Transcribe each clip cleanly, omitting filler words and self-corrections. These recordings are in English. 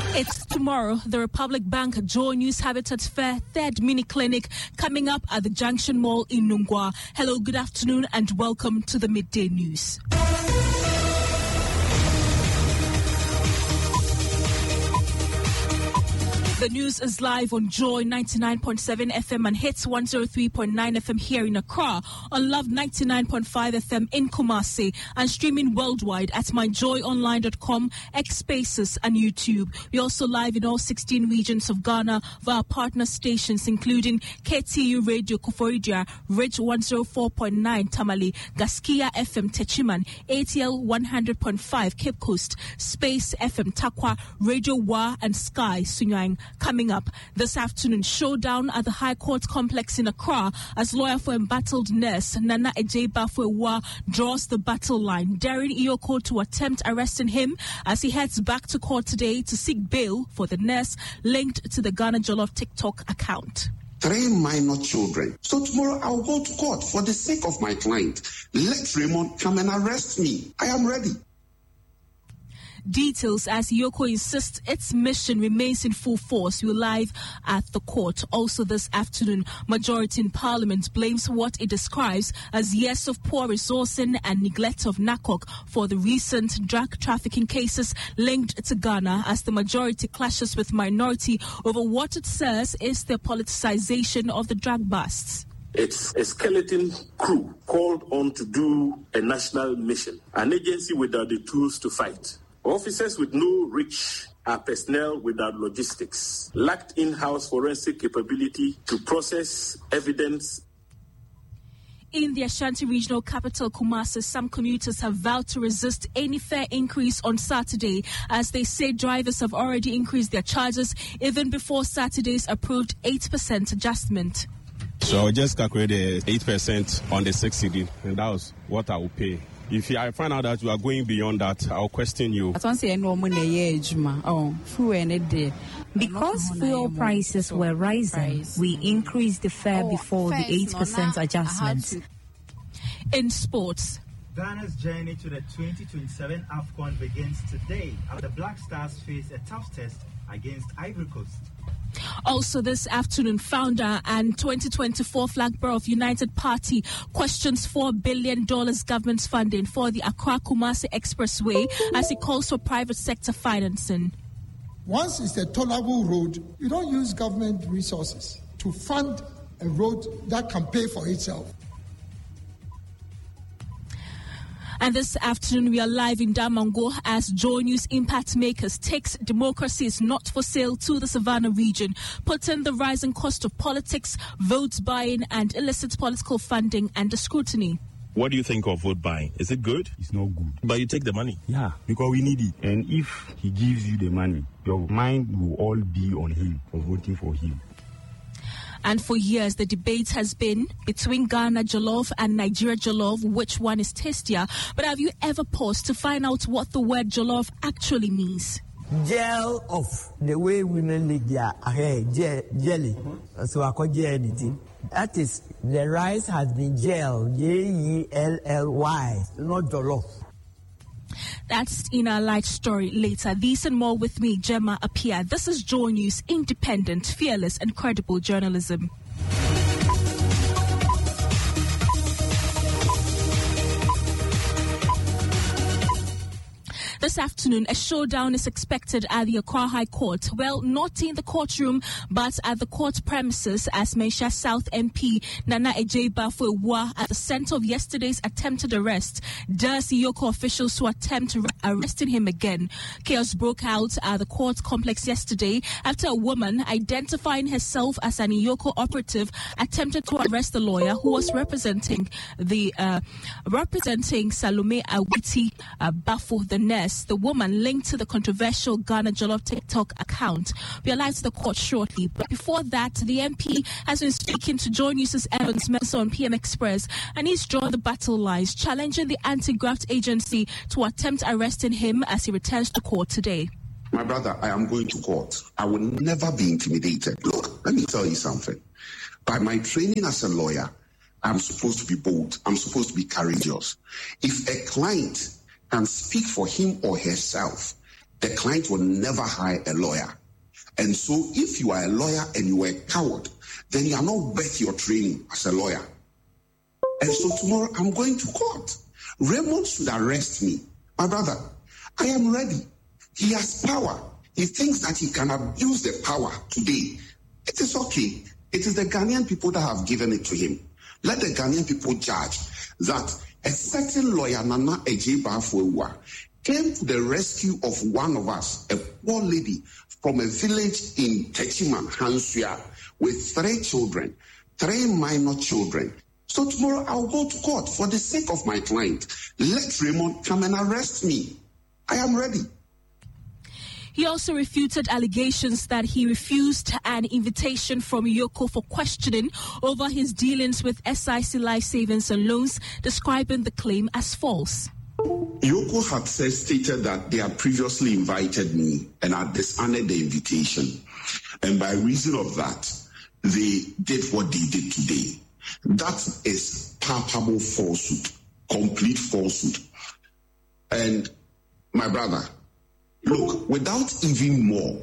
It's tomorrow, the Republic Bank Joy News Habitat Fair third mini clinic coming up at the Junction Mall in Nungwa. Hello, good afternoon and welcome to the Midday News. The news is live on Joy 99.7 FM and Hits 103.9 FM here in Accra, on Love 99.5 FM in Kumasi, and streaming worldwide at myjoyonline.com, X Spaces and YouTube. We're also live in all 16 regions of Ghana via partner stations including KTU Radio Kuforidia, Ridge 104.9 Tamale, Gaskia FM Techiman, ATL 100.5 Cape Coast, Space FM Takwa, Radio Wa and Sky Sunyang. Coming up this afternoon, showdown at the High Court complex in Accra as lawyer for embattled nurse Nana Ejei-Bafo-Awuah draws the battle line, daring Iyoko to attempt arresting him as he heads back to court today to seek bail for the nurse linked to the Ghana Jollof TikTok account. 3 minor children. So tomorrow I'll go to court for the sake of my client. Let Raymond come and arrest me. I am ready. Details as Iyoko insists its mission remains in full force. We're live at the court. Also this afternoon, majority in Parliament blames what it describes as years of poor resourcing and neglect of NACOC for the recent drug trafficking cases linked to Ghana, as the majority clashes with minority over what it says is the politicization of the drug busts. It's a skeleton crew called on to do a national mission, an agency without the tools to fight. Officers with no reach are personnel without logistics, lacked in-house forensic capability to process evidence. In the Ashanti regional capital, Kumasi, some commuters have vowed to resist any fare increase on Saturday, as they say drivers have already increased their charges even before Saturday's approved 8% adjustment. So I just calculated 8% on the 6 CD, and that was what I will pay. If I find out that you are going beyond that, I'll question you. Because fuel prices were rising, we increased the fare before the 8% adjustment. In sports, Ghana's journey to the 2027 AFCON begins today as the Black Stars face a tough test against Ivory Coast. Also this afternoon, founder and 2024 flag bearer of United Party questions $4 billion government funding for the Accra-Kumasi Expressway as he calls for private sector financing. Once it's a tolerable road, you don't use government resources to fund a road that can pay for itself. And this afternoon, we are live in Damongo as Joy News Impact Makers takes democracy is not for sale to the Savannah region, putting the rising cost of politics, vote buying, and illicit political funding under scrutiny. What do you think of vote buying? Is it good? It's not good. But you take the money? Yeah, because we need it. And if he gives you the money, your mind will all be on him, for voting for him. And for years, the debate has been between Ghana Jollof and Nigeria Jollof, which one is tastier. But have you ever paused to find out what the word Jollof actually means? Gel off, the way women lick their hair, jelly. So I call anything. That is, the rice has been gel, Jelly, not jollof. That's in our light story later. These and more with me, Gemma Apia. This is Joy News, independent, fearless, and credible journalism. This afternoon, a showdown is expected at the Accra High Court. Well, not in the courtroom, but at the court premises, as Mensah South MP Nana Ejei-Bafo-Awuah at the center of yesterday's attempted arrest. Does Iyoko officials to attempt arresting him again? Chaos broke out at the court complex yesterday after a woman identifying herself as an Iyoko operative attempted to arrest the lawyer who was representing Salome Awiti Bafo, the nurse. The woman linked to the controversial Ghana Jollof TikTok account. We are live to the court shortly. But before that, the MP has been speaking to Joy News' Evans Mensah on PM Express, and he's drawn the battle lines, challenging the anti-graft agency to attempt arresting him as he returns to court today. My brother, I am going to court. I will never be intimidated. Look, let me tell you something. By my training as a lawyer, I'm supposed to be bold. I'm supposed to be courageous. If a client can speak for him or herself the client will never hire a lawyer. And so if you are a lawyer and you are a coward, then you are not worth your training as a lawyer. And so tomorrow I'm going to court. Raymond should arrest me. My brother, I am ready. He has power. He thinks that he can abuse the power today. It is okay. It is the Ghanaian people that have given it to him. Let the Ghanaian people judge that a certain lawyer, Nana Ejeba, came to the rescue of one of us, a poor lady from a village in Techiman, Hansua, with 3 children, 3 minor children. So tomorrow I'll go to court for the sake of my client. Let Raymond come and arrest me. I am ready. He also refuted allegations that he refused an invitation from Yoko for questioning over his dealings with SIC Life Savings and Loans, describing the claim as false. Yoko had stated that they had previously invited me and had dishonored the invitation. And by reason of that, they did what they did today. That is palpable falsehood, complete falsehood. And my brother, look, without even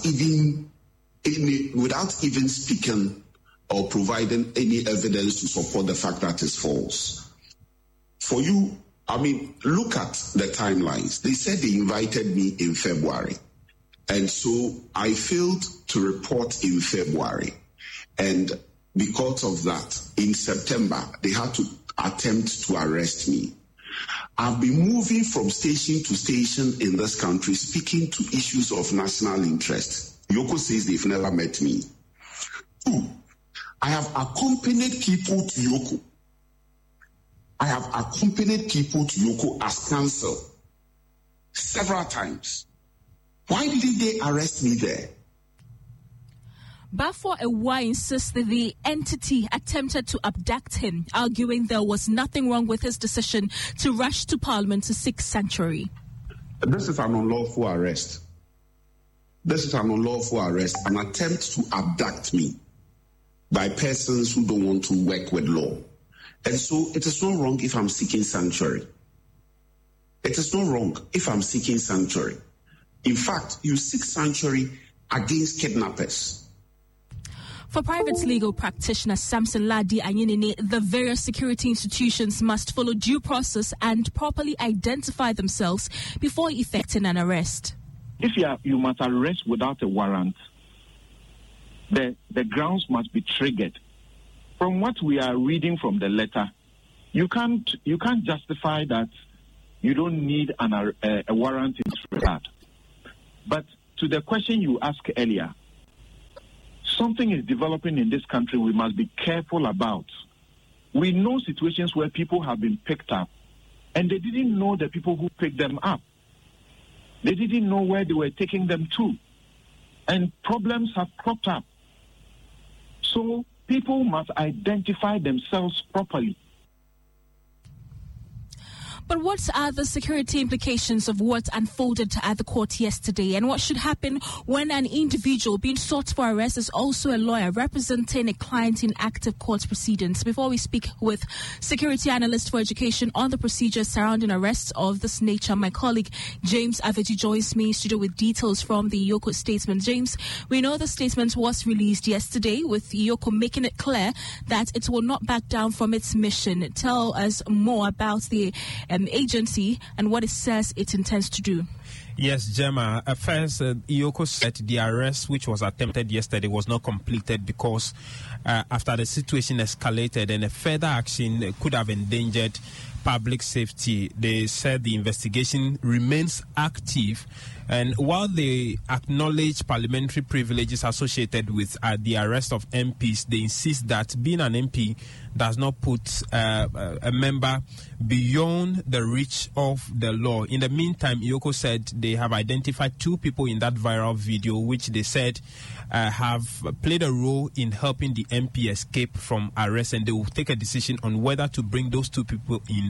speaking or providing any evidence to support the fact that it's false, for you, look at the timelines. They said they invited me in February. And so I failed to report in February. And because of that, in September, they had to attempt to arrest me. I've been moving from station to station in this country, speaking to issues of national interest. Yoko says they've never met me. 2, I have accompanied people to Yoko. As counsel several times. Why didn't they arrest me there? Bafo Ewa insists that the entity attempted to abduct him, arguing there was nothing wrong with his decision to rush to Parliament to seek sanctuary. This is an unlawful arrest. An attempt to abduct me by persons who don't want to work with law. And so it is not wrong if I'm seeking sanctuary. In fact, you seek sanctuary against kidnappers. For private legal practitioner Samson Ladi Anyinini, the various security institutions must follow due process and properly identify themselves before effecting an arrest. If you must arrest without a warrant, the grounds must be triggered. From what we are reading from the letter, you can't justify that you don't need a warrant in this regard. But to the question you asked earlier, something is developing in this country we must be careful about. We know situations where people have been picked up and they didn't know the people who picked them up. They didn't know where they were taking them to. And problems have cropped up. So people must identify themselves properly. But what are the security implications of what unfolded at the court yesterday? And what should happen when an individual being sought for arrest is also a lawyer representing a client in active court proceedings? Before we speak with security analyst for education on the procedures surrounding arrests of this nature, my colleague James Aveji joins me in studio with details from the Yoko statement. James, we know the statement was released yesterday with Yoko making it clear that it will not back down from its mission. Tell us more about the agency and what it says it intends to do. Yes, Gemma. First, Yoko said the arrest, which was attempted yesterday, was not completed because after the situation escalated and a further action could have endangered public safety, they said the investigation remains active. And while they acknowledge parliamentary privileges associated with the arrest of MPs, they insist that being an MP does not put a member beyond the reach of the law. In the meantime, Yoko said they have identified 2 people in that viral video, which they said have played a role in helping the MP escape from arrest, and they will take a decision on whether to bring those 2 people in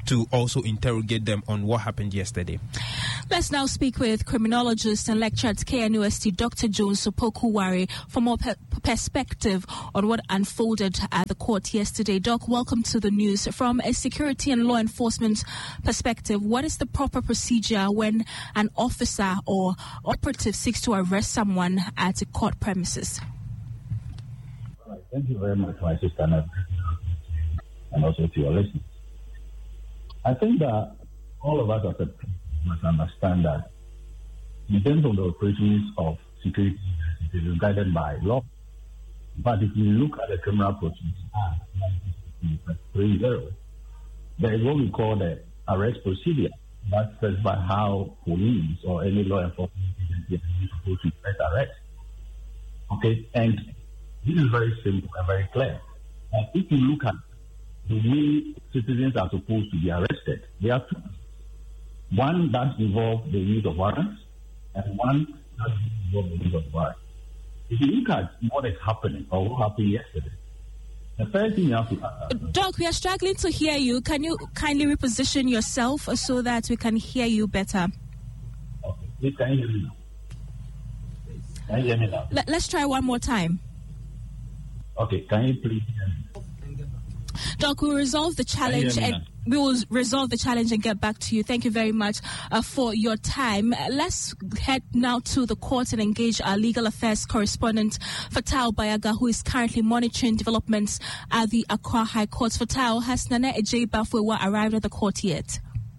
to also interrogate them on what happened yesterday. Let's now speak with criminologist and lecturer at KNUST, Dr. Jones Opoku-Ware, for more perspective on what unfolded at the court yesterday. Doc, welcome to the news. From a security and law enforcement perspective, what is the proper procedure when an officer or operative seeks to arrest someone at a court premises? All right, thank you very much, my sister, and also to your listeners. I think that all of us as a must understand that in terms of the operations of security, it is guided by law. But if you look at the Criminal Procedure Act 1930, there is what we call the arrest procedure. That specifies how police or any law enforcement agency is supposed to effect arrest. Okay, and this is very simple and very clear. And if you look at the way citizens are supposed to be arrested, there are two. One that involves the use of warrants, and one that involves the use of warrants. If you look at what is happening or what happened yesterday, the first thing you have to... Doc, we are struggling to hear you. Can you kindly reposition yourself so that we can hear you better? Okay, please, can you hear me now? Can you hear me now? Let's try one more time. Okay, can you please hear me? Doc, we'll resolve the challenge and get back to you. Thank you very much for your time. Let's head now to the court and engage our legal affairs correspondent, Fatal Bayaga, who is currently monitoring developments at the Accra High Court. Fatal, has Nana Ejay Bafwewa arrived at the court yet?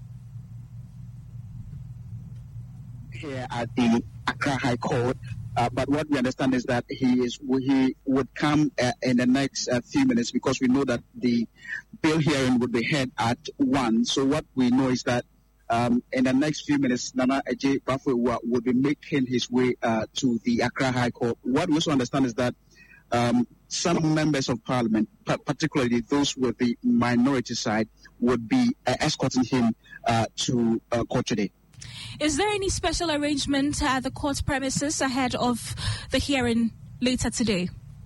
Here at the Accra High Court. But what we understand is that he would come in the next few minutes, because we know that the bail hearing would be held at 1. So what we know is that in the next few minutes, Nana Ejay Bafwewa will be making his way to the Accra High Court. What we also understand is that some members of parliament, particularly those with the minority side, would be escorting him to court today. Is there any special arrangement at the court premises ahead of the hearing later today?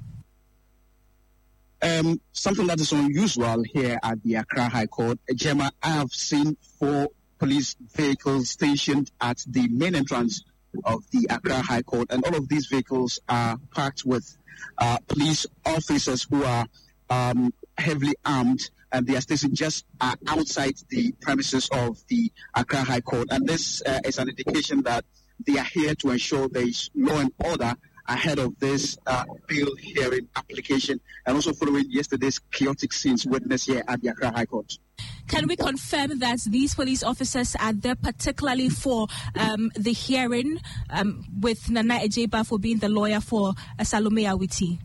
Something that is unusual here at the Accra High Court. Gemma, I have seen 4 police vehicles stationed at the main entrance of the Accra High Court, and all of these vehicles are packed with police officers who are heavily armed, and they are stationed just outside the premises of the Accra High Court. And this is an indication that they are here to ensure there is law and order ahead of this bail hearing application, and also following yesterday's chaotic scenes witnessed here at the Accra High Court. Can we confirm that these police officers are there particularly for the hearing, with Nana Ejay Bafwewa being the lawyer for Salome Awiti?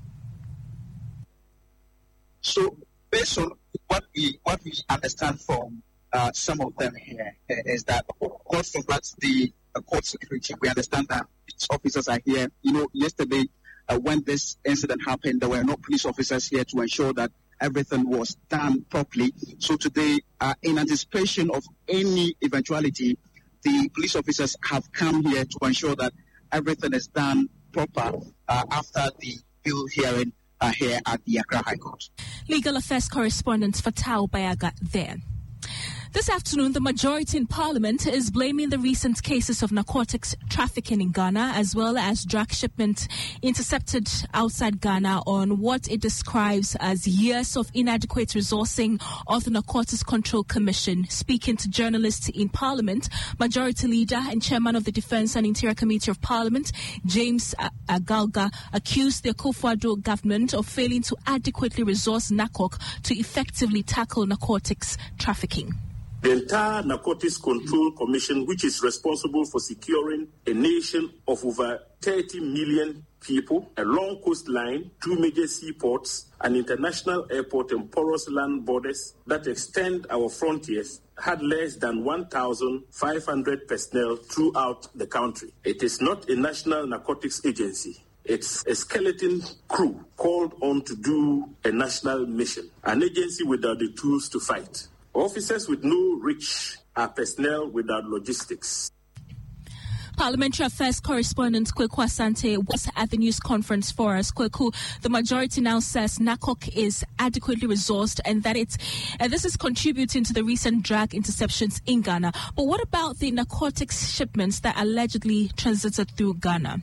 So, based on what we understand from some of them here, is that, of course, from the court security, we understand that these officers are here. You know, yesterday when this incident happened, there were no police officers here to ensure that everything was done properly. So today, in anticipation of any eventuality, the police officers have come here to ensure that everything is done proper after the bail hearing here at the Accra High Court. Legal Affairs correspondent Fatal Bayaga there. This afternoon, the majority in Parliament is blaming the recent cases of narcotics trafficking in Ghana, as well as drug shipment intercepted outside Ghana, on what it describes as years of inadequate resourcing of the Narcotics Control Commission. Speaking to journalists in Parliament, Majority Leader and Chairman of the Defence and Interior Committee of Parliament, James Agalga, accused the Akufo-Addo government of failing to adequately resource NACOC to effectively tackle narcotics trafficking. The entire Narcotics Control Commission, which is responsible for securing a nation of over 30 million people, a long coastline, 2 major seaports, an international airport, and porous land borders that extend our frontiers, had less than 1,500 personnel throughout the country. It is not a national narcotics agency. It's a skeleton crew called on to do a national mission, an agency without the tools to fight. Officers with no reach are personnel without logistics. Parliamentary Affairs correspondent Kweku Asante was at the news conference for us. Kweku, the majority now says NACOC is adequately resourced and that this is contributing to the recent drug interceptions in Ghana. But what about the narcotics shipments that allegedly transited through Ghana?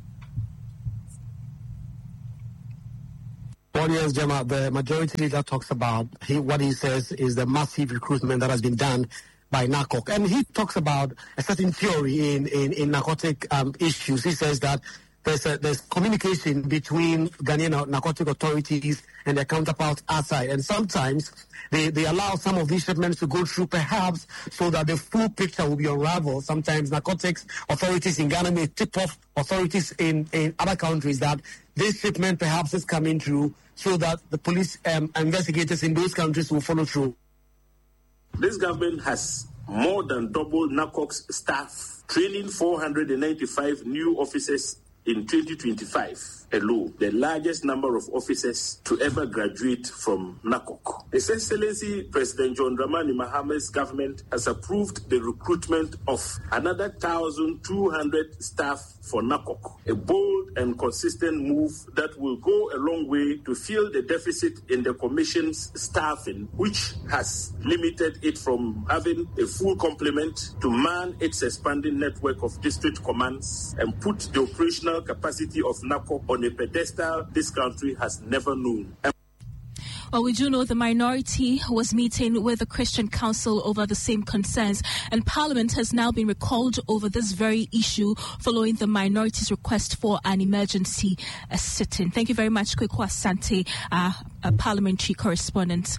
Well, yes, Gemma, the majority leader talks about what he says is the massive recruitment that has been done by NACOC. And he talks about a certain theory in narcotic issues. He says that there's communication between Ghanaian narcotic authorities and their counterparts outside. And sometimes they allow some of these shipments to go through perhaps so that the full picture will be unraveled. Sometimes narcotics authorities in Ghana may tip off authorities in other countries that this shipment perhaps is coming through so that the police investigators in those countries will follow through. This government has more than doubled NACOC's staff, training 495 new officers in 2025 alone, the largest number of officers to ever graduate from NACOC. His Excellency President John Dramani Mahama's government has approved the recruitment of another 1,200 staff for NACOC, a bold and consistent move that will go a long way to fill the deficit in the Commission's staffing, which has limited it from having a full complement to man its expanding network of district commands and put the operational capacity of NACOC on a pedestal this country has never known. Well, we do know the minority was meeting with the Christian Council over the same concerns, and Parliament has now been recalled over this very issue following the minority's request for an emergency sit-in. Thank you very much, Kweku Asante, a parliamentary correspondent.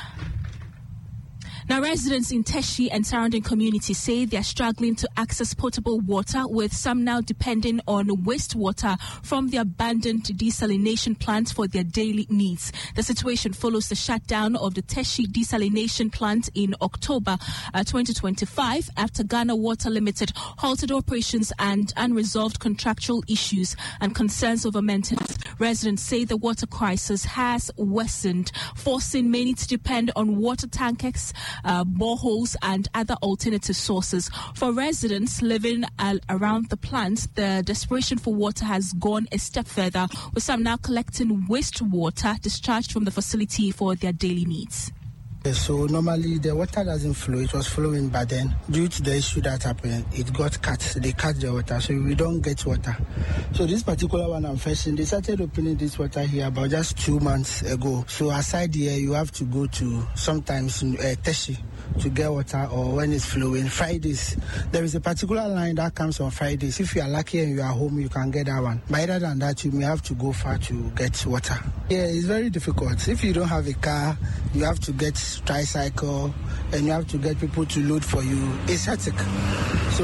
Now, residents in Teshi and surrounding communities say they are struggling to access potable water, with some now depending on wastewater from the abandoned desalination plant for their daily needs. The situation follows the shutdown of the Teshi desalination plant in October 2025 after Ghana Water Limited halted operations and unresolved contractual issues and concerns over maintenance. Residents say the water crisis has worsened, forcing many to depend on water tankers, boreholes and other alternative sources. For residents living around the plant, the desperation for water has gone a step further, with some now collecting wastewater discharged from the facility for their daily needs. So normally the water doesn't flow. It was flowing, but then due to the issue that happened, it got cut. They cut the water, so we don't get water. So this particular one I'm fetching, they started opening this water here about just 2 months ago. So aside here, you have to go to sometimes Teshi to get water, or when it's flowing, Fridays. There is a particular line that comes on Fridays. If you are lucky and you are home, you can get that one. But other than that, you may have to go far to get water. Yeah, it's very difficult. If you don't have a car, you have to get tricycle and you have to get people to load for you. It's hectic. So